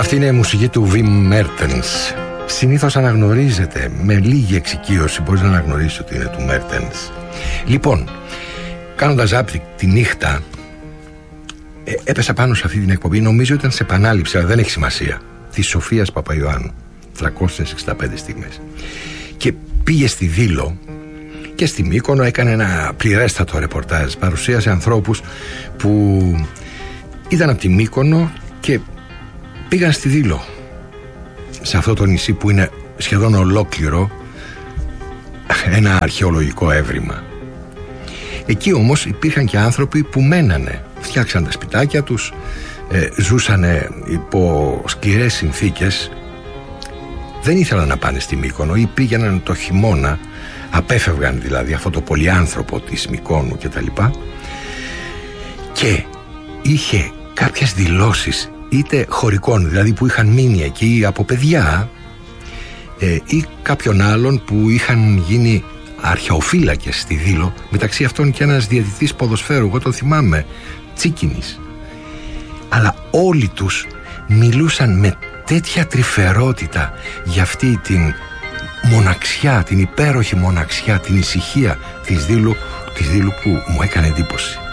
Αυτή είναι η μουσική του Wim Mertens. Συνήθως αναγνωρίζεται, με λίγη εξοικείωση μπορείς να αναγνωρίσεις ότι είναι του Mertens. Λοιπόν, κάνοντας άπτη τη νύχτα, έπεσα πάνω σε αυτή την εκπομπή. Νομίζω ήταν σε επανάληψη, αλλά δεν έχει σημασία, της Σοφίας Παπαϊωάννου, 365 στιγμές. Και πήγε στη Δήλο και στη Μύκονο, έκανε ένα πληρέστατο ρεπορτάζ. Παρουσίασε ανθρώπους που ήταν από τη Μύκονο και πήγαν στη Δήλο, σε αυτό το νησί που είναι σχεδόν ολόκληρο ένα αρχαιολογικό έβριμα. Εκεί όμως υπήρχαν και άνθρωποι που μένανε, φτιάξαν τα σπιτάκια τους, ζούσανε υπό σκληρές συνθήκες, δεν ήθελαν να πάνε στη Μύκονο ή πήγαιναν το χειμώνα, απέφευγαν δηλαδή αυτό το πολυάνθρωπο της Μυκόνου κτλ. Και είχε κάποιες δηλώσεις είτε χωρικών, δηλαδή που είχαν μείνει εκεί από παιδιά, ή κάποιων άλλων που είχαν γίνει αρχαιοφύλακες στη Δήλο, μεταξύ αυτών και ένας διαιτητής ποδοσφαίρου, εγώ τον θυμάμαι, Τσίκινης. Αλλά όλοι τους μιλούσαν με τέτοια τρυφερότητα για αυτή την μοναξιά, την υπέροχη μοναξιά, την ησυχία της Δήλου που μου έκανε εντύπωση.